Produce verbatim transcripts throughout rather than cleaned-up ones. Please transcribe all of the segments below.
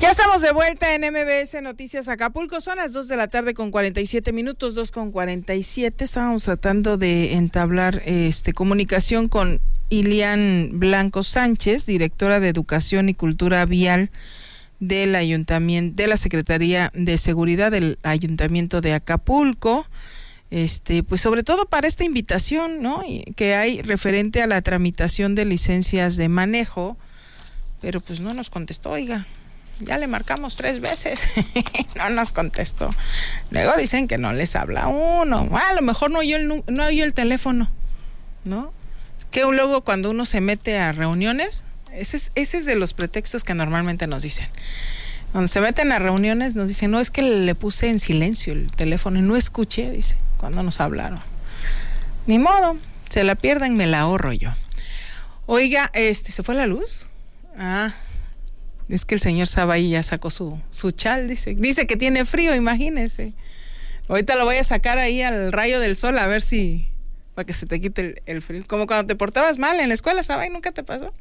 Ya estamos de vuelta en M B S Noticias Acapulco. Son las dos de la tarde con cuarenta y siete minutos, dos con cuarenta y siete. Estábamos tratando de entablar este comunicación con Ilian Blanco Sánchez, directora de Educación y Cultura Vial del Ayuntamiento, de la Secretaría de Seguridad del Ayuntamiento de Acapulco. Este, pues sobre todo para esta invitación, ¿no?, que hay referente a la tramitación de licencias de manejo, pero pues no nos contestó, oiga. Ya le marcamos tres veces, no nos contestó. Luego dicen que no les habla uno. A lo mejor no oyó el, no oyó el teléfono, ¿no? Que luego cuando uno se mete a reuniones, ese es, ese es de los pretextos que normalmente nos dicen. Cuando se meten a reuniones nos dicen, no, es que le puse en silencio el teléfono y no escuché, dice, cuando nos hablaron. Ni modo, se la pierden, me la ahorro yo. Oiga, este, ¿se fue la luz? Ah, es que el señor Sabay ya sacó su, su chal, dice. Dice que tiene frío, imagínese. Ahorita lo voy a sacar ahí al rayo del sol a ver si, para que se te quite el, el frío. Como cuando te portabas mal en la escuela, Sabay, ¿nunca te pasó?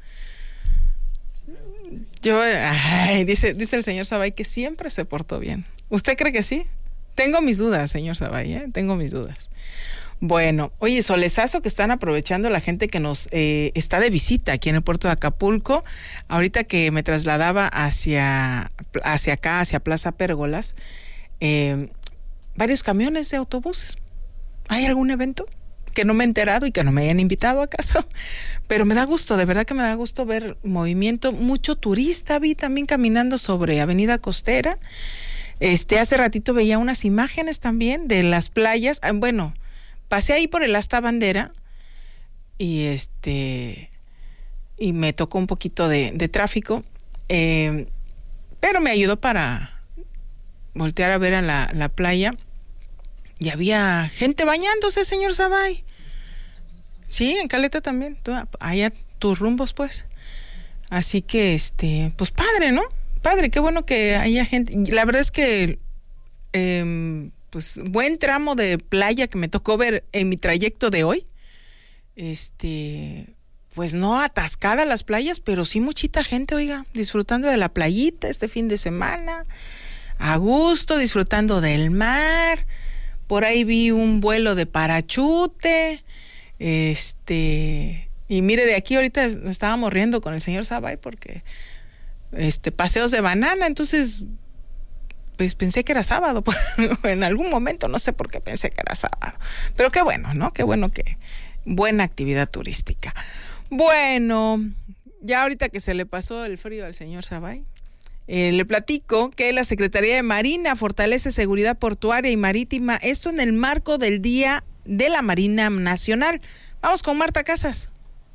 Yo, ay, dice, dice el señor Sabay que siempre se portó bien. ¿Usted cree que sí? Tengo mis dudas, señor Sabay, ¿eh? Tengo mis dudas. Bueno, oye, solezazo que están aprovechando la gente que nos eh, está de visita aquí en el puerto de Acapulco. Ahorita que me trasladaba hacia, hacia acá, hacia Plaza Pérgolas, eh, varios camiones de autobús. ¿Hay algún evento que no me he enterado y que no me hayan invitado acaso? Pero me da gusto, de verdad que me da gusto ver movimiento. Mucho turista vi también caminando sobre Avenida Costera. Este, hace ratito veía unas imágenes también de las playas. Ah, bueno, pasé ahí por el Asta Bandera y este y me tocó un poquito de, de tráfico, eh, pero me ayudó para voltear a ver a la, la playa y había gente bañándose, señor Sabay. Sí, en Caleta también, tú, allá tus rumbos pues. Así que este, pues padre, ¿no? Padre, qué bueno que haya gente. La verdad es que eh, pues buen tramo de playa que me tocó ver en mi trayecto de hoy. Este, pues no atascada las playas, pero sí muchita gente, oiga, disfrutando de la playita este fin de semana, a gusto, disfrutando del mar. Por ahí vi un vuelo de parachute. Este, y mire, de aquí ahorita estábamos riendo con el señor Sabay porque este paseos de banana, entonces pues pensé que era sábado, en algún momento, no sé por qué pensé que era sábado, pero qué bueno, ¿no? Qué bueno que buena actividad turística. Bueno, ya ahorita que se le pasó el frío al señor Sabay, eh, le platico que la Secretaría de Marina fortalece seguridad portuaria y marítima, esto en el marco del Día de la Marina Nacional. Vamos con Marta Casas.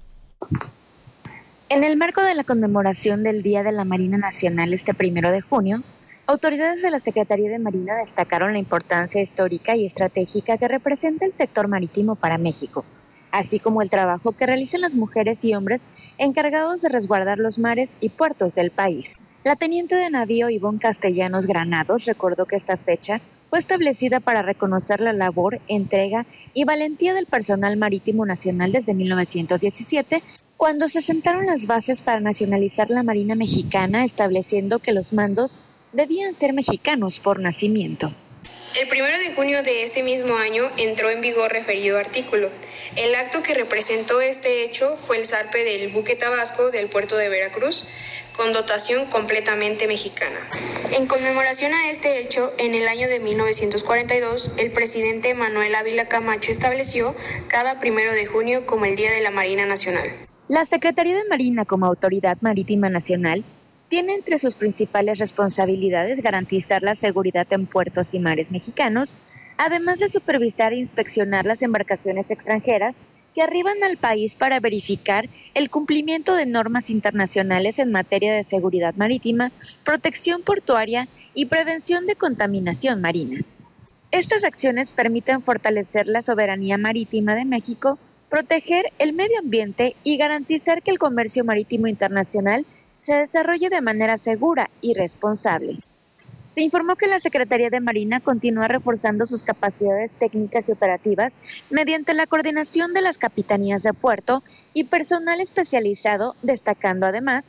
En el marco de la conmemoración del Día de la Marina Nacional este primero de junio, autoridades de la Secretaría de Marina destacaron la importancia histórica y estratégica que representa el sector marítimo para México, así como el trabajo que realizan las mujeres y hombres encargados de resguardar los mares y puertos del país. La teniente de navío Ivonne Castellanos Granados recordó que esta fecha fue establecida para reconocer la labor, entrega y valentía del personal marítimo nacional desde mil novecientos diecisiete, cuando se sentaron las bases para nacionalizar la Marina Mexicana, estableciendo que los mandos debían ser mexicanos por nacimiento. El primero de junio de ese mismo año entró en vigor referido artículo. El acto que representó este hecho fue el zarpe del buque Tabasco del puerto de Veracruz, con dotación completamente mexicana. En conmemoración a este hecho, en el año de mil novecientos cuarenta y dos, el presidente Manuel Ávila Camacho estableció cada primero de junio como el Día de la Marina Nacional. La Secretaría de Marina, como Autoridad Marítima Nacional, tiene entre sus principales responsabilidades garantizar la seguridad en puertos y mares mexicanos, además de supervisar e inspeccionar las embarcaciones extranjeras que arriban al país para verificar el cumplimiento de normas internacionales en materia de seguridad marítima, protección portuaria y prevención de contaminación marina. Estas acciones permiten fortalecer la soberanía marítima de México, proteger el medio ambiente y garantizar que el comercio marítimo internacional se desarrolle de manera segura y responsable. Se informó que la Secretaría de Marina continúa reforzando sus capacidades técnicas y operativas mediante la coordinación de las capitanías de puerto y personal especializado, destacando además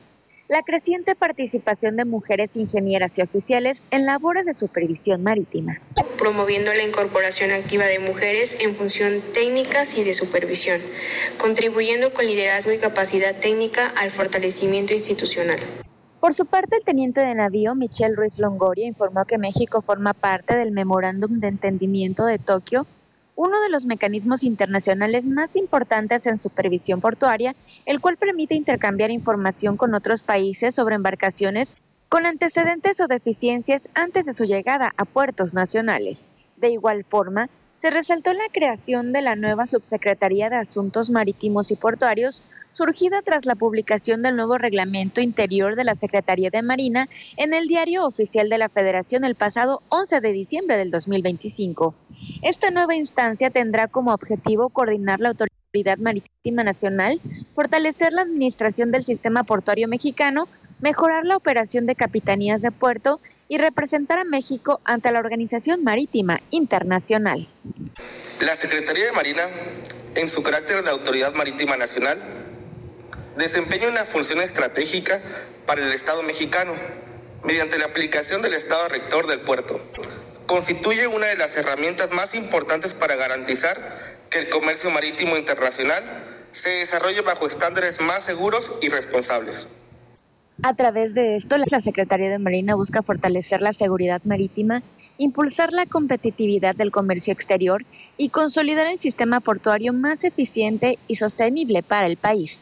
la creciente participación de mujeres ingenieras y oficiales en labores de supervisión marítima. Promoviendo la incorporación activa de mujeres en función técnicas y de supervisión, contribuyendo con liderazgo y capacidad técnica al fortalecimiento institucional. Por su parte, el teniente de navío Michelle Ruiz Longoria informó que México forma parte del Memorándum de Entendimiento de Tokio, uno de los mecanismos internacionales más importantes en supervisión portuaria, el cual permite intercambiar información con otros países sobre embarcaciones con antecedentes o deficiencias antes de su llegada a puertos nacionales. De igual forma, se resaltó la creación de la nueva Subsecretaría de Asuntos Marítimos y Portuarios, surgida tras la publicación del nuevo reglamento interior de la Secretaría de Marina en el Diario Oficial de la Federación el pasado once de diciembre del dos mil veinticinco. Esta nueva instancia tendrá como objetivo coordinar la Autoridad Marítima Nacional, fortalecer la administración del sistema portuario mexicano, mejorar la operación de capitanías de puerto y representar a México ante la Organización Marítima Internacional. La Secretaría de Marina, en su carácter de Autoridad Marítima Nacional, desempeña una función estratégica para el Estado mexicano mediante la aplicación del Estado Rector del puerto. Constituye una de las herramientas más importantes para garantizar que el comercio marítimo internacional se desarrolle bajo estándares más seguros y responsables. A través de esto, la Secretaría de Marina busca fortalecer la seguridad marítima, impulsar la competitividad del comercio exterior y consolidar el sistema portuario más eficiente y sostenible para el país.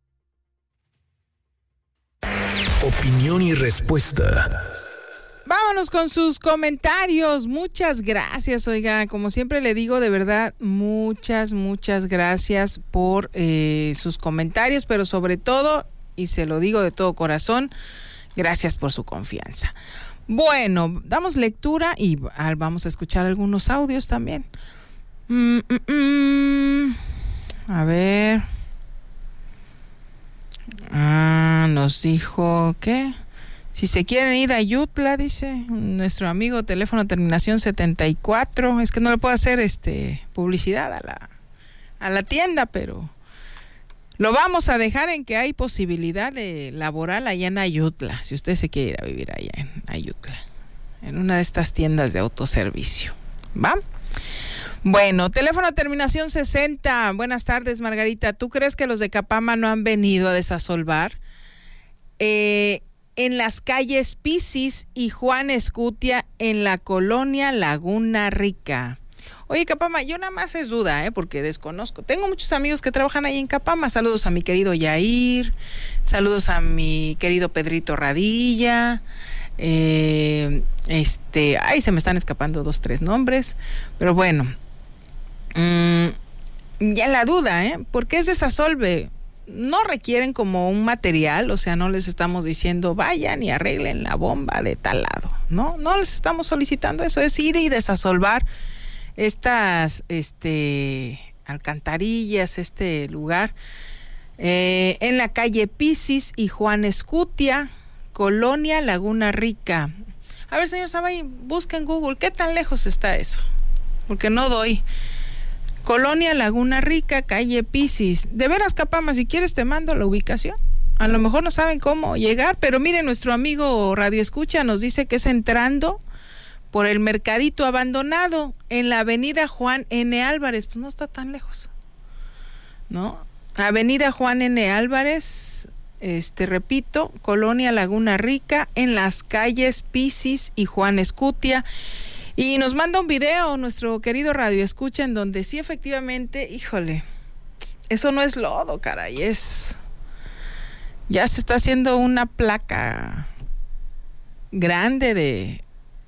Opinión y respuesta. Vámonos con sus comentarios. Muchas gracias, oiga, como siempre le digo, de verdad, muchas, muchas gracias por eh, sus comentarios, pero sobre todo, y se lo digo de todo corazón, gracias por su confianza. Bueno, damos lectura y vamos a escuchar algunos audios también. Mm, mm, mm. A ver. Ah, nos dijo, ¿qué? Si se quieren ir a Ayutla, dice nuestro amigo, teléfono terminación setenta y cuatro. Es que no le puedo hacer este publicidad a la, a la tienda, pero lo vamos a dejar en que hay posibilidad de laboral allá en Ayutla, si usted se quiere ir a vivir allá en Ayutla, en una de estas tiendas de autoservicio. ¿Va? Bueno, teléfono terminación sesenta. Buenas tardes, Margarita. ¿Tú crees que los de Capama no han venido a desasolvar? Eh... En las calles Pisis y Juan Escutia, en la colonia Laguna Rica. Oye, Capama, yo nada más es duda, ¿eh? Porque desconozco. Tengo muchos amigos que trabajan ahí en Capama. Saludos a mi querido Yair, saludos a mi querido Pedrito Radilla. Eh, este, ay, se me están escapando dos, tres nombres. Pero bueno, mmm, ya la duda, ¿eh? Porque es desasolve. No requieren como un material, o sea, no les estamos diciendo vayan y arreglen la bomba de tal lado, no, no les estamos solicitando eso, es ir y desasolvar estas este alcantarillas, este lugar, eh, en la calle Pisis y Juan Escutia, colonia Laguna Rica. A ver, señor Sabay, busca en Google, ¿qué tan lejos está eso? Porque no doy. Colonia Laguna Rica, calle Pisis. De veras, Capama, si quieres te mando la ubicación. A lo mejor no saben cómo llegar, pero mire, nuestro amigo Radio Escucha nos dice que es entrando por el mercadito abandonado en la avenida Juan N. Álvarez. Pues no está tan lejos, ¿no? Avenida Juan N. Álvarez, este, repito, Colonia Laguna Rica, en las calles Pisis y Juan Escutia. Y nos manda un video nuestro querido Radio Escucha en donde sí, efectivamente, híjole, eso no es lodo, caray, es, ya se está haciendo una placa grande de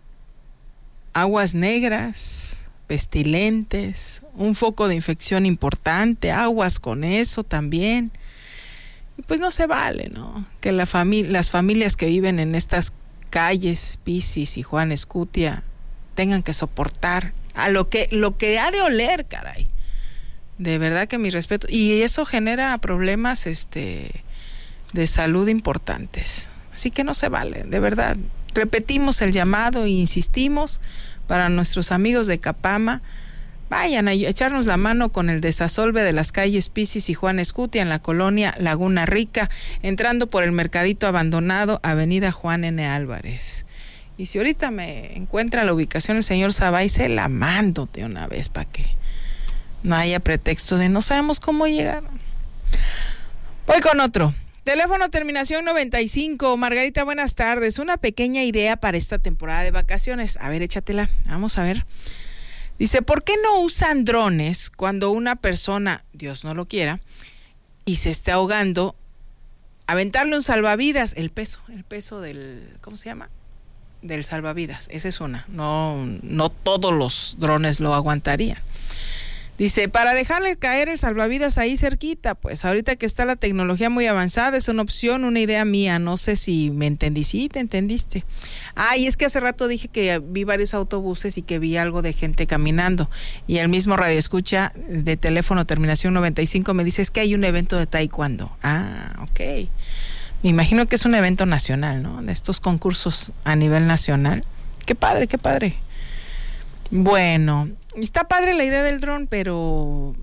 aguas negras, pestilentes, un foco de infección importante, aguas con eso también. Y pues no se vale, ¿no? Que la familia, las familias que viven en estas calles, Pisis y Juan Escutia, tengan que soportar a lo que lo que ha de oler, caray. De verdad que mi respeto. Y eso genera problemas este de salud importantes. Así que no se vale, de verdad. Repetimos el llamado e insistimos para nuestros amigos de Capama, vayan a echarnos la mano con el desasolve de las calles Pisis y Juan Escutia en la colonia Laguna Rica, entrando por el mercadito abandonado, avenida Juan N. Álvarez. Y si ahorita me encuentra la ubicación el señor Zabay, se la mando de una vez para que no haya pretexto de no sabemos cómo llegar. Voy con otro. Teléfono terminación noventa y cinco. Margarita, buenas tardes. Una pequeña idea para esta temporada de vacaciones. A ver, échatela. Vamos a ver. Dice, ¿por qué no usan drones cuando una persona, Dios no lo quiera, y se esté ahogando? Aventarle un salvavidas, el peso, el peso del, ¿cómo se llama? Del salvavidas. Esa es una. No, no todos los drones lo aguantarían. Dice, para dejarle caer el salvavidas ahí cerquita, pues ahorita que está la tecnología muy avanzada, es una opción, una idea mía, no sé si me entendí, sí, te entendiste. Ah, y es que hace rato dije que vi varios autobuses y que vi algo de gente caminando, y el mismo radioescucha de teléfono terminación noventa y cinco me dice, es que hay un evento de taekwondo. Ah, ok. Me imagino que es un evento nacional, ¿no? De estos concursos a nivel nacional. Qué padre, qué padre. Bueno, está padre la idea del dron, pero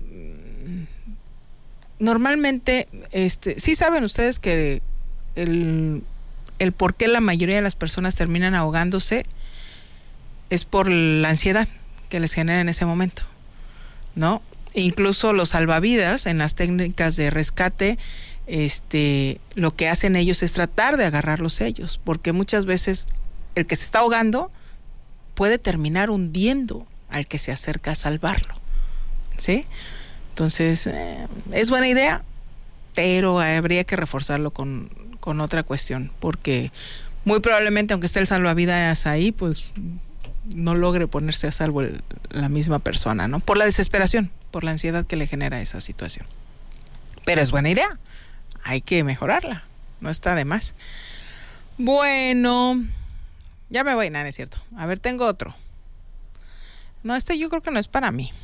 normalmente, este, sí saben ustedes que el, el por qué la mayoría de las personas terminan ahogándose es por la ansiedad que les genera en ese momento, ¿no? E incluso los salvavidas en las técnicas de rescate, este, lo que hacen ellos es tratar de agarrarlos ellos, porque muchas veces el que se está ahogando puede terminar hundiendo al que se acerca a salvarlo, ¿sí? Entonces, eh, es buena idea, pero habría que reforzarlo con, con otra cuestión, porque muy probablemente, aunque esté el salvavidas ahí, pues no logre ponerse a salvo el, la misma persona, ¿no? Por la desesperación, por la ansiedad que le genera esa situación. Pero es buena idea, hay que mejorarla, no está de más. Bueno, ya me voy, nada, es cierto. A ver, tengo otro. No, este yo creo que no es para mí.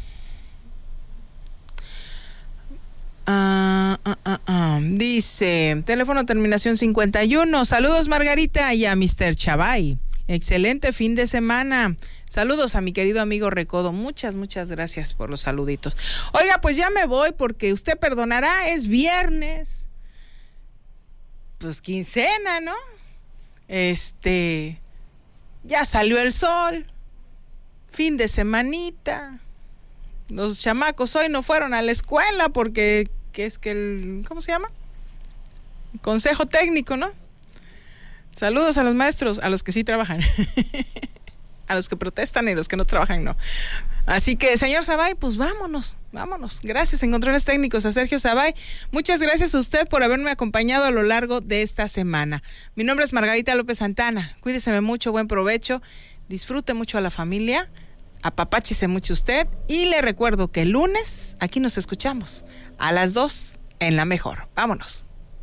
Uh, uh, uh, uh. Dice, teléfono terminación cincuenta y uno. Saludos, Margarita, y a mister Chavay. Excelente fin de semana. Saludos a mi querido amigo Recodo. Muchas, muchas gracias por los saluditos. Oiga, pues ya me voy porque usted perdonará, es viernes. Pues quincena, ¿no? Este, ya salió el sol. Fin de semanita. Los chamacos hoy no fueron a la escuela porque, ¿qué es que el, ¿cómo se llama? Consejo técnico, ¿no? Saludos a los maestros, a los que sí trabajan. A los que protestan y los que no trabajan, no. Así que, señor Zabay, pues vámonos, vámonos. Gracias en controles técnicos a Sergio Zabay. Muchas gracias a usted por haberme acompañado a lo largo de esta semana. Mi nombre es Margarita López Santana. Cuídese mucho, buen provecho. Disfrute mucho a la familia. Apapáchese mucho usted. Y le recuerdo que el lunes aquí nos escuchamos a las dos en La Mejor. Vámonos.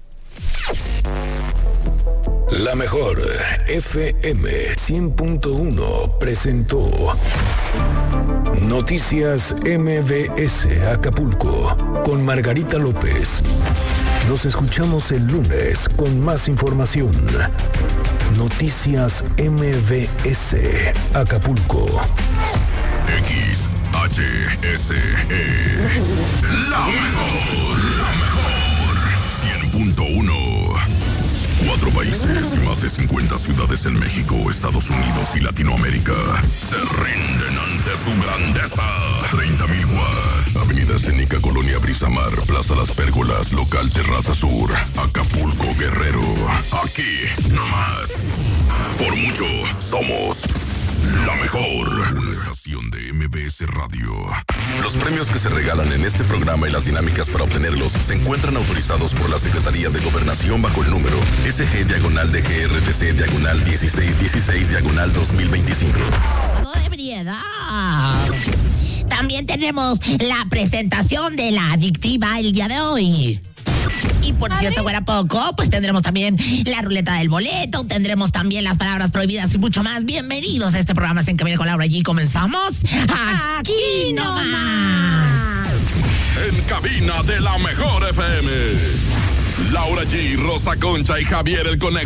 La Mejor F M cien punto uno presentó Noticias M V S Acapulco con Margarita López. Nos escuchamos el lunes con más información. Noticias M V S Acapulco. X H S E. La mejor. La mejor. cien punto uno. Cuatro países y más de cincuenta ciudades en México, Estados Unidos y Latinoamérica se rinden ante su grandeza. treinta mil watts. Avenida Escénica, Colonia Brisamar, Plaza Las Pérgolas, Local Terraza Sur, Acapulco, Guerrero. Aquí, nomás. Por mucho, somos la mejor. Una estación de M V S Radio. Los premios que se regalan en este programa y las dinámicas para obtenerlos se encuentran autorizados por la Secretaría de Gobernación bajo el número S G diagonal D G R T C diagonal dieciséis dieciséis diagonal dos mil veinticinco. ¡De variedad! También tenemos la presentación de la adictiva el día de hoy. Y por si esto fuera poco, pues tendremos también la ruleta del boleto, tendremos también las palabras prohibidas y mucho más. Bienvenidos a este programa En Cabina con Laura G. Comenzamos aquí nomás. En cabina de La Mejor F M, Laura G, Rosa Concha y Javier el Conejo